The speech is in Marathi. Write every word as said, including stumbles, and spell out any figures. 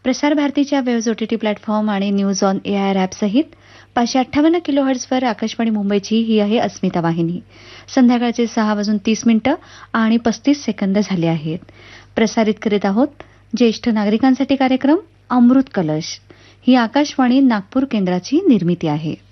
प्रसार भारतीच्या वेव्ज ओटीटी प्लॅटफॉर्म आणि न्यूज ऑन एआयआर ॲप सहित पाचशे अठ्ठावन्न किलो हर्ट्झवर आकाशवाणी मुंबईची ही आहे अस्मिता वाहिनी. संध्याकाळचे सहा वाजून तीस मिनिटं आणि पस्तीस सेकंद झाले आहेत. प्रसारित करीत आहोत ज्येष्ठ नागरिकांसाठी कार्यक्रम अमृत कलश. ही आकाशवाणी नागपूर केंद्राची निर्मिती आहे.